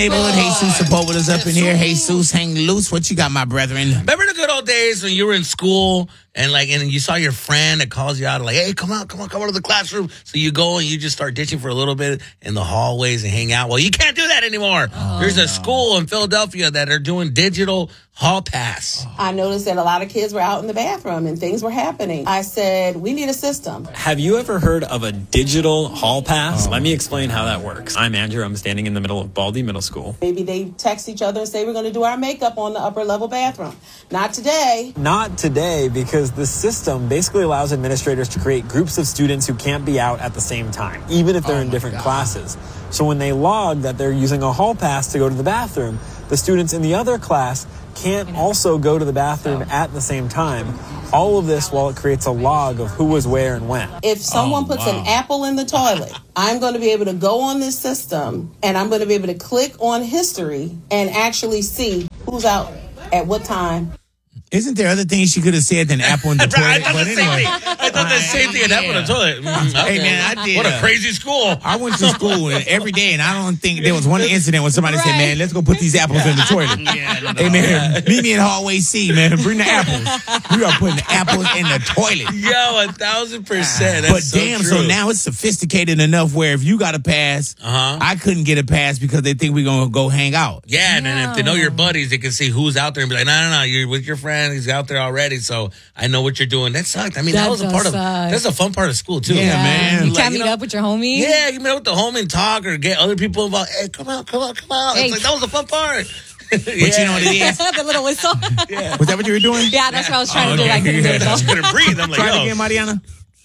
neighborhood. Jesus Sepulveda's up in here. Jesus, hang loose. What you got, my brethren? Remember the good old days when you were in school and you saw your friend that calls you out like, hey, come out to the classroom. So you go and you just start ditching for a little bit in the hallways and hang out. Well, you can't do that anymore. There's a school in Philadelphia that are doing digital hall pass. I noticed that a lot of kids were out in the bathroom and things were happening. I said, we need a system. Have you ever heard of a digital hall pass? Let me explain how that works. I'm Andrew. I'm standing in the middle of Baldy Middle School. Maybe they text each other and say, we're going to do our makeup on the upper level bathroom. Not today. Not today, because the system basically allows administrators to create groups of students who can't be out at the same time, even if they're in different classes. So when they log that they're using a hall pass to go to the bathroom, the students in the other class can't also go to the bathroom at the same time. All of this while it creates a log of who was where and when. If someone puts an apple in the toilet, I'm going to be able to go on this system and I'm going to be able to click on history and actually see who's out at what time. Isn't there other things she could have said than apple in the toilet? I thought the same thing. An apple in the toilet. Hey, man, I did. What a crazy school. I went to school every day, and I don't think there was one incident when somebody said, man, let's go put these apples in the toilet. Hey, man, meet me in hallway C, man. Bring the apples. We are putting the apples in the toilet. Yo, 1,000%. But damn, so so now it's sophisticated enough where if you got a pass, I couldn't get a pass because they think we're going to go hang out. Yeah, and then if they know your buddies, they can see who's out there and be like, no, you're with your friend. He's out there already, so I know what you're doing. That sucked. I mean, that was a part of, that's a fun part of school, too. Yeah, man. You can't meet up with your homie? Yeah, you meet up with the homie and talk or get other people involved. Hey, come out. Hey. It's like, that was a fun part. But you know what it is? The little whistle. Yeah. Was that what you were doing? Yeah, that's what I was trying to do. I couldn't do it, though. I couldn't breathe. I'm like, Try it again, Mariana.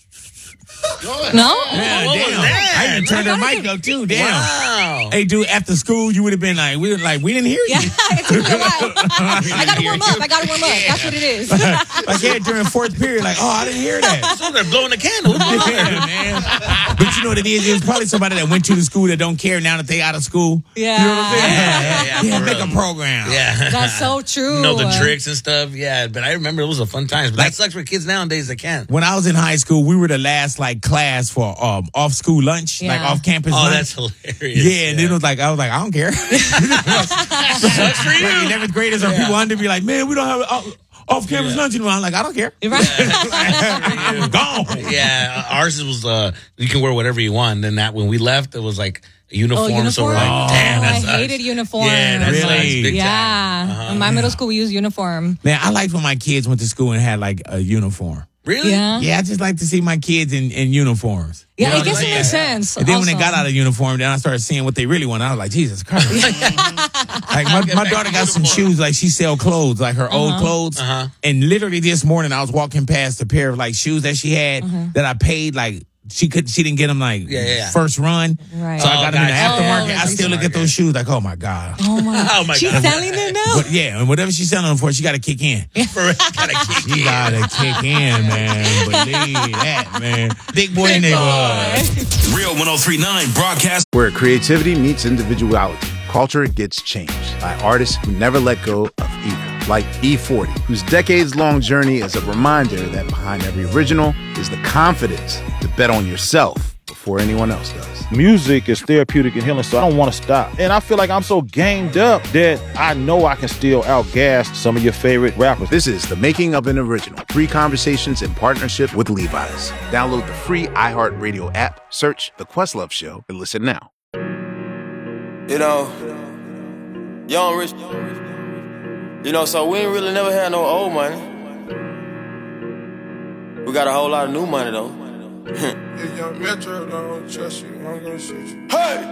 No? Yeah, what damn. was that? I even turned her mic up, too. Damn. Wow. Hey, dude, after school, you would have been like, we didn't hear you. Yeah, it took me a while. I gotta warm up. That's what it is. Like, yeah, during fourth period, like, I didn't hear that. So they're blowing the candle. Yeah, man. But you know what it is? It was probably somebody that went to the school that don't care now that they out of school. Yeah. You know what I'm saying? Yeah, Make a program. Yeah. That's so true. You know the tricks and stuff. Yeah, but I remember it was a fun time. But that sucks for kids nowadays that can't. When I was in high school, we were the last class for off-school lunch, like off-campus lunch. Oh, that's hilarious. Yeah, and then it was like, I was like, I don't care. Sucks for you. Like 11th graders or people under be like, man, we don't have off-campus lunch anymore. I'm like, I don't care. I'm gone. Yeah, ours was you can wear whatever you want. And then that when we left, it was like a uniform. So we're like, damn, that I sucks. hated uniform. Yeah, that's Really? big Yeah. time. In my middle school, we used uniform. Man, I liked when my kids went to school and had like a uniform. Really? Yeah. Yeah, I just like to see my kids in uniforms. Yeah, You know I guess what it I'm makes saying? sense. And then when they also. got out of uniform, then I started seeing what they really want. I was like, Jesus Christ. Like my daughter got some shoes, like she sell clothes, like her old clothes. And literally this morning I was walking past a pair of like shoes that she had that I paid like she didn't get them like first run. Right. So I got them in the aftermarket. Oh, I still look at those shoes like, oh my God. Oh my She's God. Selling them now? But yeah, and whatever she's selling them for, she got to kick in. She got to kick in, man. Believe that, man. Big boy in the neighborhood. Real 103.9 broadcast. Where creativity meets individuality, culture gets changed by artists who never let go of either. Like E40, whose decades-long journey is a reminder that behind every original is the confidence to bet on yourself before anyone else does. Music is therapeutic and healing, so I don't want to stop. And I feel like I'm so gamed up that I know I can still outgas some of your favorite rappers. This is The Making of an Original. 3 conversations in partnership with Levi's. Download the free iHeartRadio app, search The Questlove Show, and listen now. You know, young rich. You know, so we ain't really never had no old money. We got a whole lot of new money, though. If young Metro don't trust you, I'm gonna shoot you. Hey!